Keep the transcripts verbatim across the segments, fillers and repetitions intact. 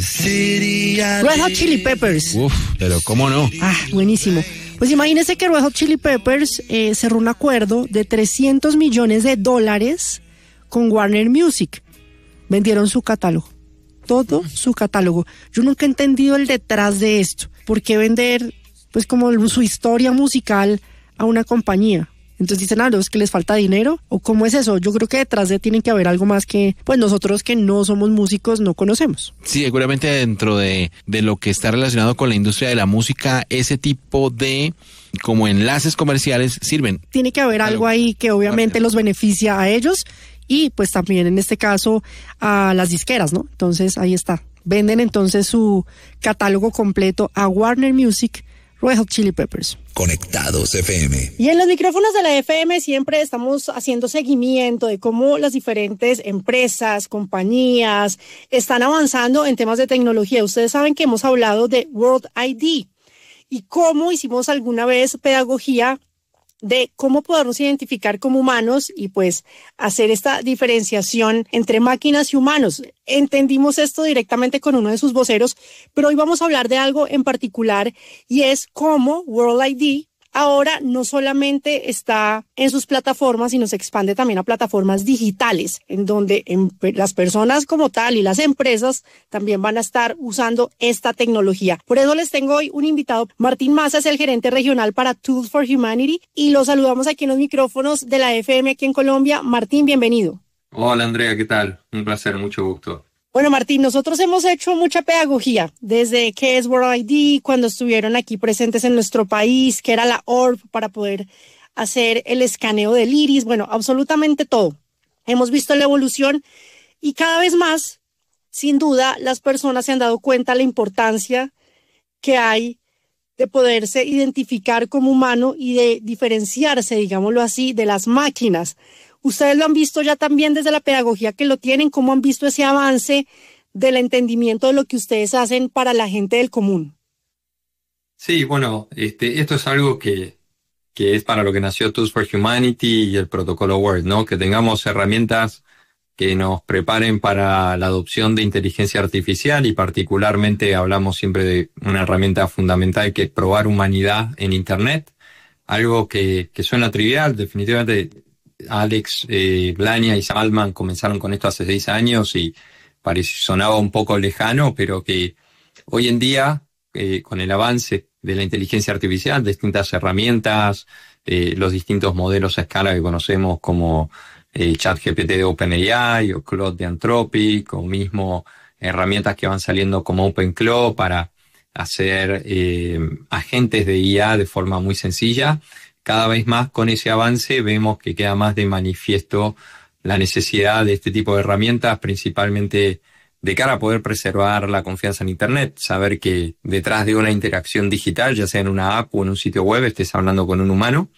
Red Hot Chili Peppers. Uf, pero cómo no. Ah, buenísimo. Pues imagínense que Red Hot Chili Peppers eh, cerró un acuerdo de trescientos millones de dólares con Warner Music. Vendieron su catálogo, todo su catálogo. Yo nunca he entendido el detrás de esto. ¿Por qué vender, pues, como su historia musical a una compañía? Entonces dicen, ah, no, es que les falta dinero, ¿o cómo es eso? Yo creo que detrás de tiene que haber algo más que, pues, nosotros que no somos músicos no conocemos. Sí, seguramente dentro de, de lo que está relacionado con la industria de la música, ese tipo de como enlaces comerciales sirven. Tiene que haber algo ahí que obviamente los beneficia a ellos y pues también en este caso a las disqueras, ¿no? Entonces ahí está. Venden entonces su catálogo completo a Warner Music, Red Hot Chili Peppers. Conectados F M. Y en los micrófonos de la F M siempre estamos haciendo seguimiento de cómo las diferentes empresas, compañías están avanzando en temas de tecnología. Ustedes saben que hemos hablado de World I D y cómo hicimos alguna vez pedagogía de cómo podernos identificar como humanos y pues hacer esta diferenciación entre máquinas y humanos. Entendimos esto directamente con uno de sus voceros, pero hoy vamos a hablar de algo en particular y es cómo World I D ahora no solamente está en sus plataformas, sino se expande también a plataformas digitales, en donde en, las personas como tal y las empresas también van a estar usando esta tecnología. Por eso les tengo hoy un invitado. Martín Maza es el gerente regional para Tools for Humanity y lo saludamos aquí en los micrófonos de la F M aquí en Colombia. Martín, bienvenido. Hola Andrea, ¿qué tal? Un placer, mucho gusto. Bueno, Martín, nosotros hemos hecho mucha pedagogía desde qué es World I D, cuando estuvieron aquí presentes en nuestro país, qué era la O R P para poder hacer el escaneo del iris, bueno, absolutamente todo. Hemos visto la evolución y cada vez más, sin duda, las personas se han dado cuenta de la importancia que hay de poderse identificar como humano y de diferenciarse, digámoslo así, de las máquinas. Ustedes lo han visto ya también desde la pedagogía que lo tienen, ¿cómo han visto ese avance del entendimiento de lo que ustedes hacen para la gente del común? Sí, bueno, este, esto es algo que, que es para lo que nació Tools for Humanity y el protocolo Word, ¿no? Que tengamos herramientas que nos preparen para la adopción de inteligencia artificial y particularmente hablamos siempre de una herramienta fundamental que es probar humanidad en Internet, algo que, que suena trivial, definitivamente. Alex, eh, Blania y Salman comenzaron con esto hace seis años y parecía, sonaba un poco lejano, pero que hoy en día, eh, con el avance de la inteligencia artificial, distintas herramientas, eh, los distintos modelos a escala que conocemos como eh, ChatGPT de OpenAI o Claude de Anthropic, o mismo herramientas que van saliendo como OpenClaw para hacer eh, agentes de I A de forma muy sencilla. Cada vez más con ese avance vemos que queda más de manifiesto la necesidad de este tipo de herramientas, principalmente de cara a poder preservar la confianza en Internet, saber que detrás de una interacción digital, ya sea en una app o en un sitio web, estés hablando con un humano.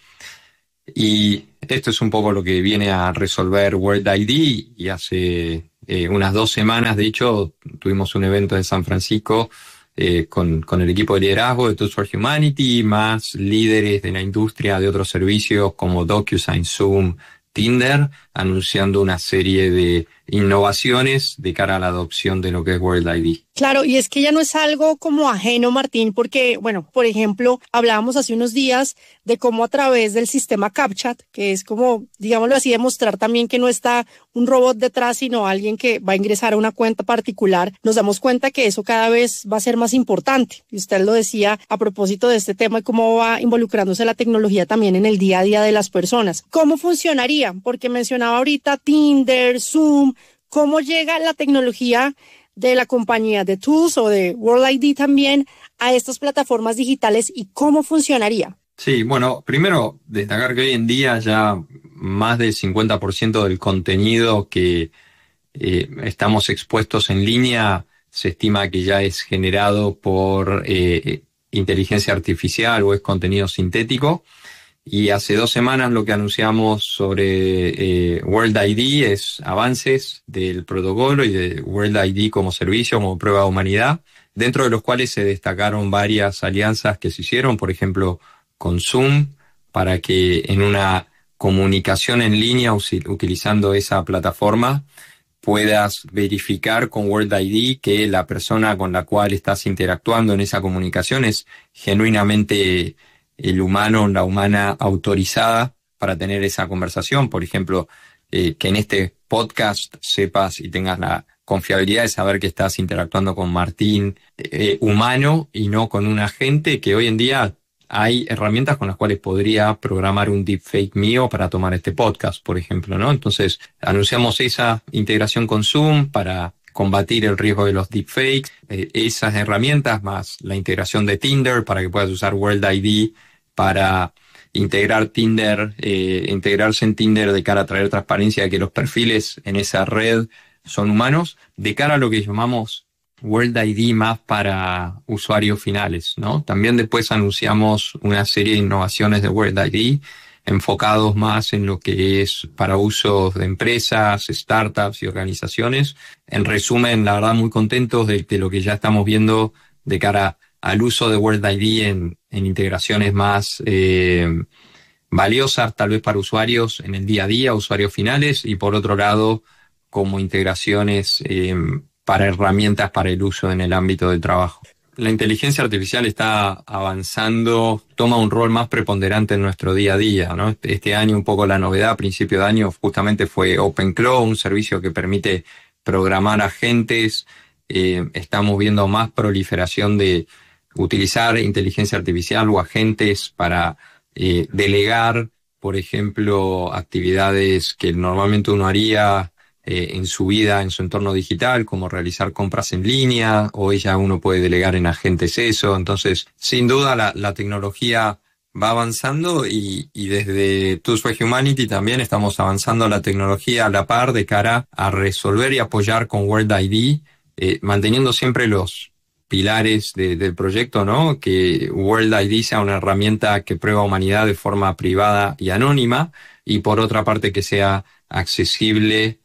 Y esto es un poco lo que viene a resolver World I D y hace eh, unas dos semanas, de hecho, tuvimos un evento en San Francisco Eh, con, con el equipo de liderazgo de Tools for Humanity, más líderes de la industria de otros servicios como DocuSign, Zoom, Tinder, anunciando una serie de innovaciones de cara a la adopción de lo que es World I D. Claro, y es que ya no es algo como ajeno, Martín, porque, bueno, por ejemplo, hablábamos hace unos días de cómo a través del sistema CAPTCHA, que es como, digámoslo así, demostrar también que no está un robot detrás, sino alguien que va a ingresar a una cuenta particular, nos damos cuenta que eso cada vez va a ser más importante. Y usted lo decía a propósito de este tema y cómo va involucrándose la tecnología también en el día a día de las personas. ¿Cómo funcionaría? Porque mencionaba ahorita Tinder, Zoom, ¿cómo llega la tecnología de la compañía de Tools o de World I D también a estas plataformas digitales y cómo funcionaría? Sí, bueno, primero destacar que hoy en día ya más del cincuenta por ciento del contenido que eh, estamos expuestos en línea se estima que ya es generado por eh, inteligencia artificial o es contenido sintético. Y hace dos semanas lo que anunciamos sobre eh, World I D es avances del protocolo y de World I D como servicio, como prueba de humanidad, dentro de los cuales se destacaron varias alianzas que se hicieron, por ejemplo, con Zoom, para que en una comunicación en línea utilizando esa plataforma puedas verificar con World I D que la persona con la cual estás interactuando en esa comunicación es genuinamente el humano o la humana autorizada para tener esa conversación. Por ejemplo, eh, que en este podcast sepas y tengas la confiabilidad de saber que estás interactuando con Martín eh, humano y no con un agente, que hoy en día hay herramientas con las cuales podría programar un deepfake mío para tomar este podcast, por ejemplo, ¿no? Entonces, anunciamos esa integración con Zoom para combatir el riesgo de los deepfakes, eh, esas herramientas más la integración de Tinder para que puedas usar World I D para integrar Tinder, eh, integrarse en Tinder de cara a traer transparencia de que los perfiles en esa red son humanos, de cara a lo que llamamos World I D más para usuarios finales, ¿no? También después anunciamos una serie de innovaciones de World I D enfocados más en lo que es para usos de empresas, startups y organizaciones. En resumen, la verdad, muy contentos de, de lo que ya estamos viendo de cara al uso de World I D en, en integraciones más eh, valiosas, tal vez para usuarios en el día a día, usuarios finales, y por otro lado, como integraciones eh, para herramientas para el uso en el ámbito del trabajo. La inteligencia artificial está avanzando, toma un rol más preponderante en nuestro día a día, ¿no? Este año un poco la novedad, a principio de año, justamente fue OpenClaw, un servicio que permite programar agentes. Eh, estamos viendo más proliferación de utilizar inteligencia artificial o agentes para eh, delegar, por ejemplo, actividades que normalmente uno haría Eh, en su vida, en su entorno digital, como realizar compras en línea. Hoy ya uno puede delegar en agentes eso. Entonces, sin duda, la, la tecnología va avanzando y, y desde Tools for Humanity también estamos avanzando la tecnología a la par de cara a resolver y apoyar con World I D, eh, manteniendo siempre los pilares de, del proyecto, ¿no? Que World I D sea una herramienta que prueba humanidad de forma privada y anónima, y por otra parte que sea accesible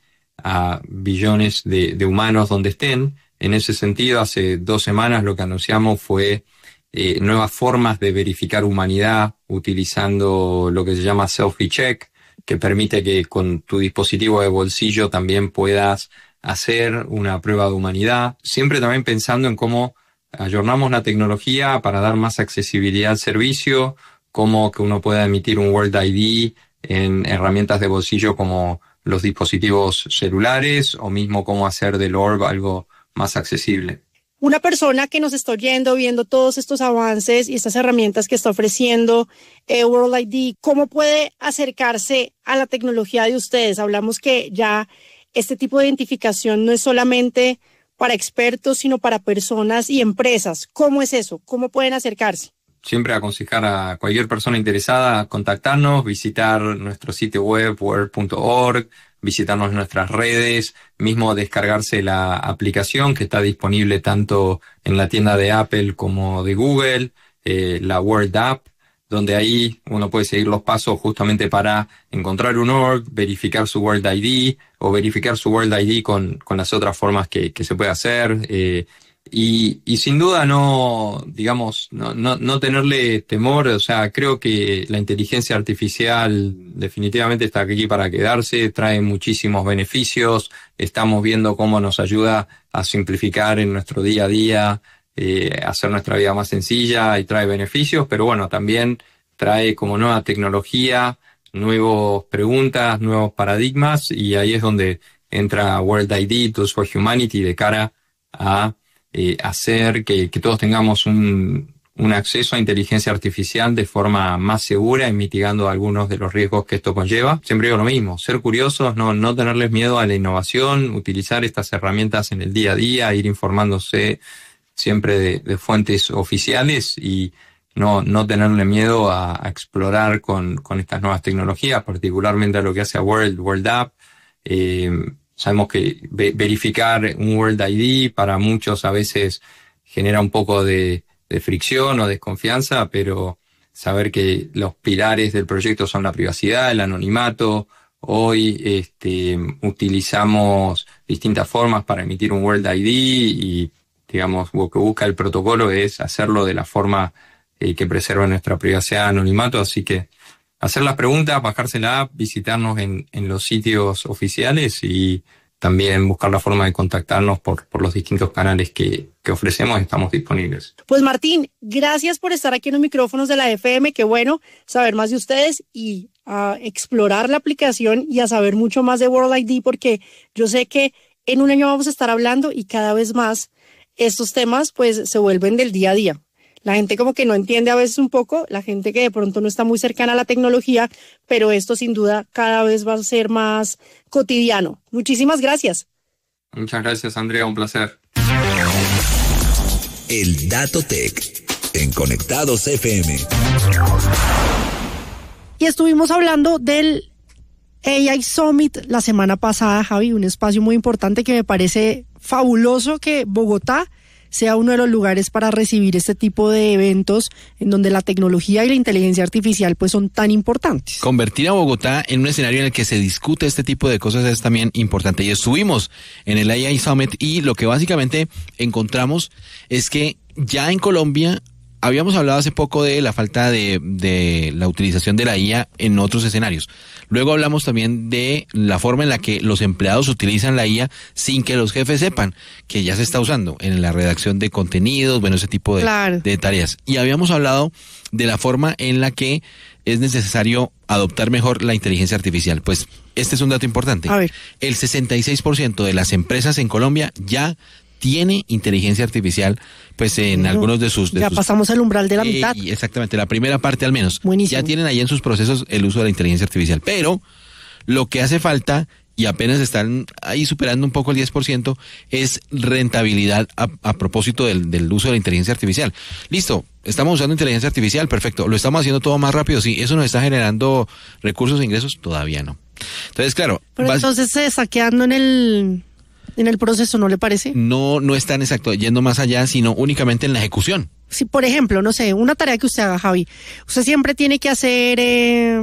a billones de, de humanos donde estén. En ese sentido, hace dos semanas lo que anunciamos fue eh, nuevas formas de verificar humanidad utilizando lo que se llama Selfie Check, que permite que con tu dispositivo de bolsillo también puedas hacer una prueba de humanidad, siempre también pensando en cómo ayornamos la tecnología para dar más accesibilidad al servicio, cómo que uno pueda emitir un World I D en herramientas de bolsillo como los dispositivos celulares, o mismo cómo hacer del Orb algo más accesible. Una persona que nos está oyendo, viendo todos estos avances y estas herramientas que está ofreciendo eh, World I D, ¿cómo puede acercarse a la tecnología de ustedes? Hablamos que ya este tipo de identificación no es solamente para expertos, sino para personas y empresas. ¿Cómo es eso? ¿Cómo pueden acercarse? Siempre aconsejar a cualquier persona interesada contactarnos, visitar nuestro sitio web world punto org, visitarnos en nuestras redes, mismo descargarse la aplicación que está disponible tanto en la tienda de Apple como de Google, eh, la World App, donde ahí uno puede seguir los pasos justamente para encontrar un org, verificar su World I D o verificar su World I D con, con las otras formas que, que se puede hacer. Eh, Y, y sin duda no, digamos, no, no, no tenerle temor. O sea, creo que la inteligencia artificial definitivamente está aquí para quedarse, trae muchísimos beneficios. Estamos viendo cómo nos ayuda a simplificar en nuestro día a día, eh, hacer nuestra vida más sencilla, y trae beneficios, pero bueno, también trae como nueva tecnología, nuevas preguntas, nuevos paradigmas, y ahí es donde entra World I D, Tools for Humanity, de cara a Eh, hacer que, que todos tengamos un, un acceso a inteligencia artificial de forma más segura y mitigando algunos de los riesgos que esto conlleva. Siempre digo lo mismo, ser curiosos, no, no tenerles miedo a la innovación, utilizar estas herramientas en el día a día, ir informándose siempre de, de fuentes oficiales y no, no tenerle miedo a, a explorar con, con estas nuevas tecnologías, particularmente a lo que hace a World, World App. Eh, Sabemos que verificar un World I D para muchos a veces genera un poco de, de fricción o desconfianza, pero saber que los pilares del proyecto son la privacidad, el anonimato. Hoy este, utilizamos distintas formas para emitir un World I D y, digamos, lo que busca el protocolo es hacerlo de la forma eh, que preserva nuestra privacidad, anonimato. Así que hacer las preguntas, bajarse la app, visitarnos en, en los sitios oficiales y también buscar la forma de contactarnos por, por los distintos canales que, que ofrecemos, estamos disponibles. Pues Martín, gracias por estar aquí en los micrófonos de la F M, qué bueno saber más de ustedes y a explorar la aplicación y a saber mucho más de World I D, porque yo sé que en un año vamos a estar hablando y cada vez más estos temas pues se vuelven del día a día. La gente como que no entiende a veces un poco, la gente que de pronto no está muy cercana a la tecnología, pero esto sin duda cada vez va a ser más cotidiano. Muchísimas gracias. Muchas gracias, Andrea, un placer. El Dato Tech en Conectados F M. Y estuvimos hablando del A I Summit la semana pasada, Javi, un espacio muy importante que me parece fabuloso que Bogotá sea uno de los lugares para recibir este tipo de eventos en donde la tecnología y la inteligencia artificial pues son tan importantes. Convertir a Bogotá en un escenario en el que se discute este tipo de cosas es también importante. Y estuvimos en el A I Summit y lo que básicamente encontramos es que ya en Colombia habíamos hablado hace poco de la falta de, de la utilización de la I A en otros escenarios. Luego hablamos también de la forma en la que los empleados utilizan la I A sin que los jefes sepan que ya se está usando en la redacción de contenidos, bueno, ese tipo de, claro. de tareas. Y habíamos hablado de la forma en la que es necesario adoptar mejor la inteligencia artificial. Pues este es un dato importante. A ver. El sesenta y seis por ciento de las empresas en Colombia ya tiene inteligencia artificial, pues en no, algunos de sus... De ya sus, pasamos el umbral de la eh, mitad. Exactamente, la primera parte al menos. Buenísimo. Ya tienen ahí en sus procesos el uso de la inteligencia artificial. Pero lo que hace falta, y apenas están ahí superando un poco el diez por ciento, es rentabilidad a, a propósito del, del uso de la inteligencia artificial. Listo, estamos usando inteligencia artificial, perfecto. ¿Lo estamos haciendo todo más rápido? Sí. ¿Eso nos está generando recursos e ingresos? Todavía no. Entonces, claro... Pero vas, entonces se está quedando en el... en el proceso, ¿no le parece? No, no están exacto, yendo más allá, sino únicamente en la ejecución. Si, por ejemplo, no sé, una tarea que usted haga, Javi, usted siempre tiene que hacer, eh,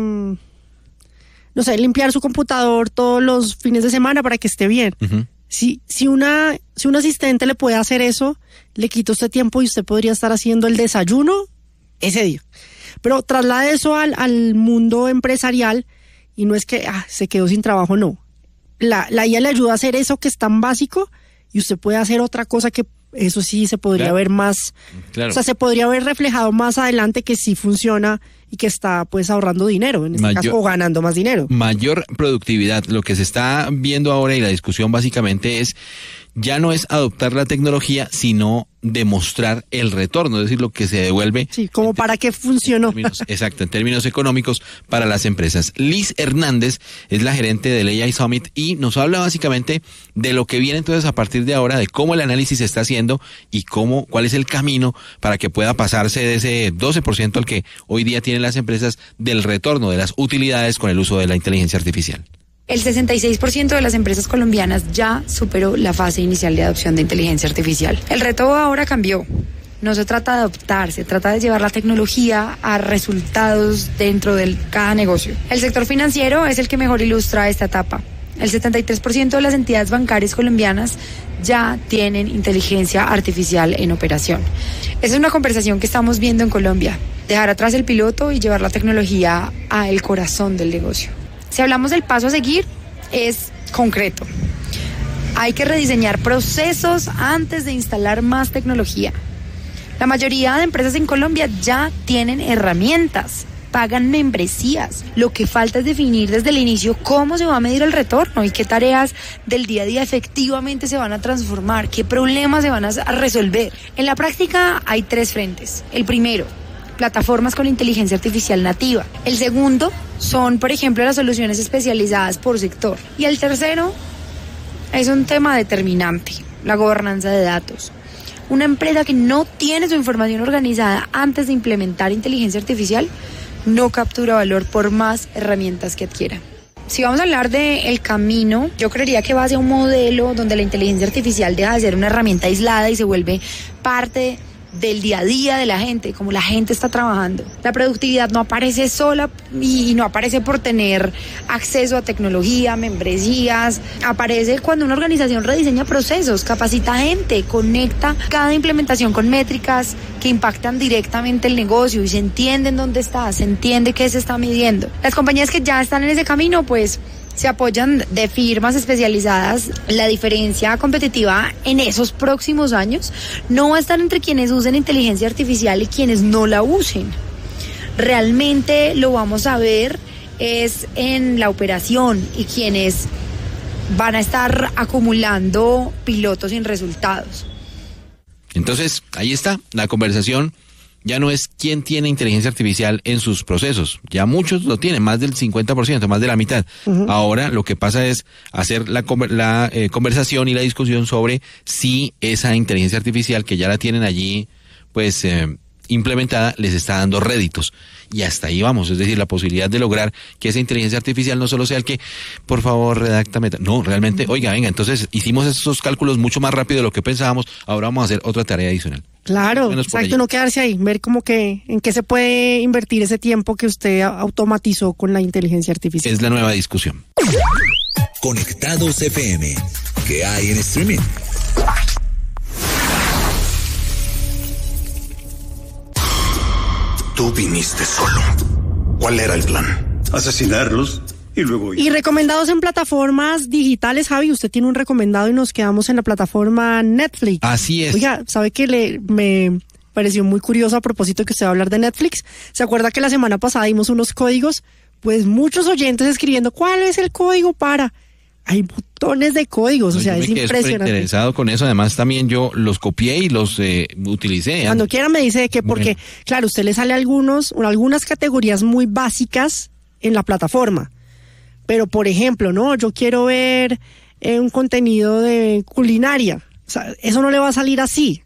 no sé, limpiar su computador todos los fines de semana para que esté bien. Uh-huh. Si, si, una, si un asistente le puede hacer eso, le quita usted tiempo y usted podría estar haciendo el desayuno ese día. Pero traslade eso al, al mundo empresarial y no es que ah, se quedó sin trabajo, no. La, la I A le ayuda a hacer eso que es tan básico y usted puede hacer otra cosa que eso sí se podría claro. ver más, claro. o sea, se podría ver reflejado más adelante que sí funciona y que está pues ahorrando dinero, en este Mayor, caso, o ganando más dinero. Mayor productividad. Lo que se está viendo ahora y la discusión básicamente es, ya no es adoptar la tecnología, sino demostrar el retorno, es decir, lo que se devuelve. Sí, como para qué funcionó. En términos, exacto, en términos económicos para las empresas. Liz Hernández es la gerente del A I Summit y nos habla básicamente de lo que viene entonces a partir de ahora, de cómo el análisis se está haciendo y cómo, cuál es el camino para que pueda pasarse de ese doce por ciento al que hoy día tienen las empresas del retorno de las utilidades con el uso de la inteligencia artificial. El sesenta y seis por ciento de las empresas colombianas ya superó la fase inicial de adopción de inteligencia artificial. El reto ahora cambió. No se trata de adoptar, se trata de llevar la tecnología a resultados dentro de cada negocio. El sector financiero es el que mejor ilustra esta etapa. El setenta y tres por ciento de las entidades bancarias colombianas ya tienen inteligencia artificial en operación. Esa es una conversación que estamos viendo en Colombia. Dejar atrás el piloto y llevar la tecnología al corazón del negocio. Si hablamos del paso a seguir, es concreto. Hay que rediseñar procesos antes de instalar más tecnología. La mayoría de empresas en Colombia ya tienen herramientas, pagan membresías. Lo que falta es definir desde el inicio cómo se va a medir el retorno y qué tareas del día a día efectivamente se van a transformar, qué problemas se van a resolver. En la práctica hay tres frentes. El primero, plataformas con inteligencia artificial nativa. El segundo son, por ejemplo, las soluciones especializadas por sector. Y el tercero es un tema determinante, la gobernanza de datos. Una empresa que no tiene su información organizada antes de implementar inteligencia artificial no captura valor por más herramientas que adquiera. Si vamos a hablar del camino, yo creería que va hacia un modelo donde la inteligencia artificial deja de ser una herramienta aislada y se vuelve parte del día a día de la gente, como la gente está trabajando. La productividad no aparece sola y no aparece por tener acceso a tecnología, membresías. Aparece cuando una organización rediseña procesos, capacita gente, conecta cada implementación con métricas que impactan directamente el negocio y se entiende en dónde está, se entiende qué se está midiendo. Las compañías que ya están en ese camino, pues se apoyan de firmas especializadas. La diferencia competitiva en esos próximos años no va a estar entre quienes usen inteligencia artificial y quienes no la usen. Realmente lo vamos a ver es en la operación y quienes van a estar acumulando pilotos sin resultados. Entonces, ahí está, la conversación ya no es quién tiene inteligencia artificial en sus procesos, ya muchos lo tienen, más del cincuenta por ciento, más de la mitad. Uh-huh. Ahora lo que pasa es hacer la, la eh, conversación y la discusión sobre si esa inteligencia artificial que ya la tienen allí, pues eh, implementada, les está dando réditos. Y hasta ahí vamos, es decir, la posibilidad de lograr que esa inteligencia artificial no solo sea el que, por favor, redáctame. No, realmente, oiga, venga, entonces hicimos esos cálculos mucho más rápido de lo que pensábamos, ahora vamos a hacer otra tarea adicional. Claro, exacto, no quedarse ahí, ver como que en qué se puede invertir ese tiempo que usted automatizó con la inteligencia artificial. Es la nueva discusión. Conectados F M, ¿qué hay en streaming? Tú viniste solo. ¿Cuál era el plan? Asesinarlos y luego... Y recomendados en plataformas digitales, Javi, usted tiene un recomendado y nos quedamos en la plataforma Netflix. Así es. Oiga, ¿sabe qué le me pareció muy curioso a propósito de que usted va a hablar de Netflix? ¿Se acuerda que la semana pasada dimos unos códigos? Pues muchos oyentes escribiendo, ¿cuál es el código para...? Hay montones de códigos, no, o sea, es impresionante. Estoy interesado con eso, además también yo los copié y los eh, utilicé. Cuando ¿eh? quiera me dice que porque, bueno. claro, usted le sale algunos, algunas categorías muy básicas en la plataforma, pero por ejemplo, no, yo quiero ver eh, un contenido de culinaria, o sea, eso no le va a salir así.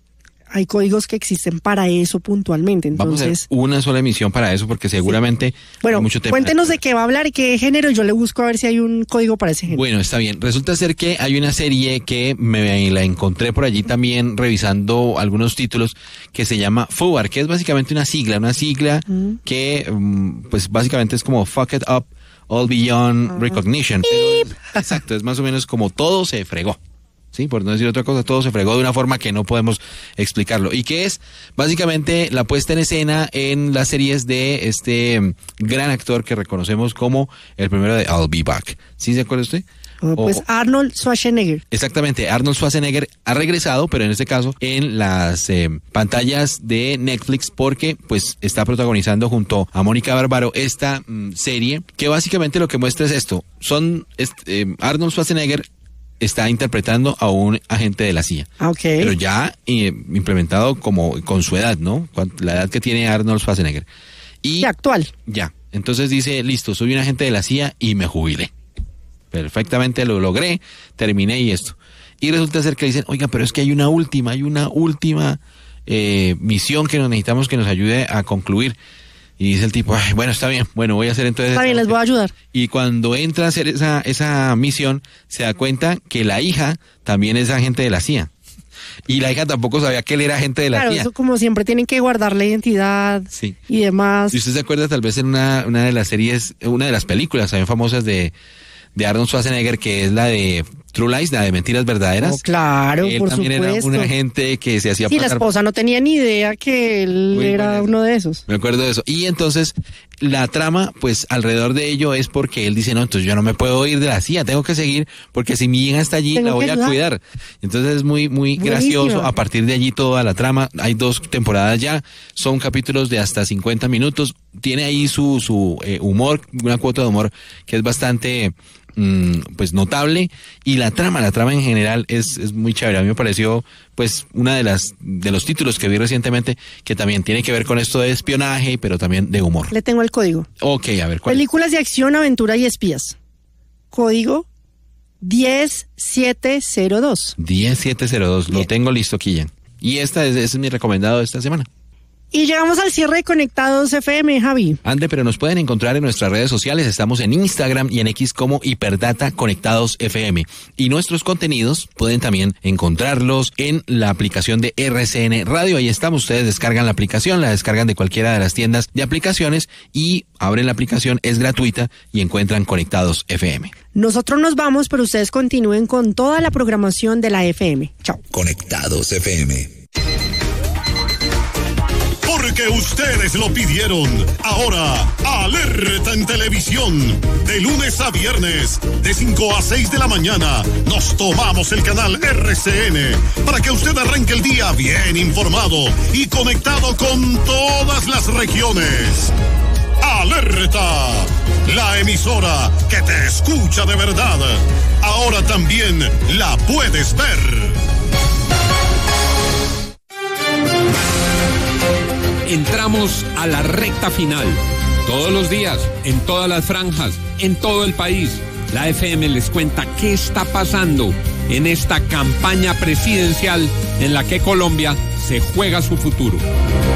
Hay códigos que existen para eso puntualmente. Entonces, vamos a hacer una sola emisión para eso porque seguramente sí. Bueno, hay mucho tema. Cuéntenos de qué va a hablar y qué género. Yo le busco a ver si hay un código para ese género. Bueno, está bien. Resulta ser que hay una serie que me la encontré por allí también revisando algunos títulos que se llama F U A R, que es básicamente una sigla, una sigla mm. que pues básicamente es como Fuck It Up All Beyond uh-huh. Recognition. Pero, exacto, es más o menos como todo se fregó. Sí, por no decir otra cosa, todo se fregó de una forma que no podemos explicarlo. ¿Y qué es? Básicamente la puesta en escena en las series de este gran actor que reconocemos como el primero de I'll Be Back. ¿Sí se acuerda usted? Oh, pues o, Arnold Schwarzenegger. Exactamente, Arnold Schwarzenegger ha regresado, pero en este caso en las eh, pantallas de Netflix porque pues está protagonizando junto a Mónica Bárbaro esta mm, serie que básicamente lo que muestra es esto. Son este, eh, Arnold Schwarzenegger está interpretando a un agente de la C I A. Okay. Pero ya eh, implementado como con su edad, ¿no? La edad que tiene Arnold Schwarzenegger. Y ya actual. Ya. Entonces dice, listo, soy un agente de la C I A y me jubilé. Perfectamente lo logré, terminé y esto. Y resulta ser que dicen, oiga, pero es que hay una última, hay una última eh, misión que nos necesitamos que nos ayude a concluir. Y dice el tipo, ay, bueno, está bien, bueno, voy a hacer entonces... Está bien, les voy a ayudar. Y cuando entra a hacer esa, esa misión, se da cuenta que la hija también es agente de la C I A. Y la hija tampoco sabía que él era agente de la claro, C I A. Claro, eso como siempre tienen que guardar la identidad sí. y demás. Si usted se acuerda tal vez en una, una de las series, una de las películas también famosas de, de Arnold Schwarzenegger, que es la de True Lies, la de Mentiras Verdaderas. Oh, claro, él por también supuesto. Era un agente que se hacía sí, pasar. La esposa no tenía ni idea que él Muy era bueno. uno de esos. Me acuerdo de eso. Y entonces la trama, pues alrededor de ello es porque él dice, no, entonces yo no me puedo ir de la C I A, tengo que seguir porque si mi hija está allí tengo la voy a cuidar. Entonces es muy, muy Buenísima. gracioso. A partir de allí toda la trama, hay dos temporadas ya, son capítulos de hasta cincuenta minutos, tiene ahí su, su eh, humor, una cuota de humor que es bastante... pues notable, y la trama, la trama en general es, es muy chévere. A mí me pareció pues una de las de los títulos que vi recientemente que también tiene que ver con esto de espionaje, pero también de humor. Le tengo el código. Ok, a ver, ¿cuál? Películas de acción, aventura y espías. Código diez siete cero dos. diez siete cero dos, lo tengo listo aquí ya. Y esta es, ese es mi recomendado de esta semana. Y llegamos al cierre de Conectados F M, Javi. Ande, pero nos pueden encontrar en nuestras redes sociales. Estamos en Instagram y en X como Hiperdata Conectados F M. Y nuestros contenidos pueden también encontrarlos en la aplicación de R C N Radio. Ahí estamos. Ustedes descargan la aplicación, la descargan de cualquiera de las tiendas de aplicaciones y abren la aplicación, es gratuita y encuentran Conectados F M. Nosotros nos vamos, pero ustedes continúen con toda la programación de la F M. Chao. Conectados F M. Porque porque ustedes lo pidieron. Ahora, Alerta en Televisión. De lunes a viernes, de cinco a seis de la mañana, nos tomamos el canal R C N para que usted arranque el día bien informado y conectado con todas las regiones. Alerta, la emisora que te escucha de verdad. Ahora también la puedes ver. Entramos a la recta final. Todos los días, en todas las franjas, en todo el país, la F M les cuenta qué está pasando en esta campaña presidencial en la que Colombia se juega su futuro.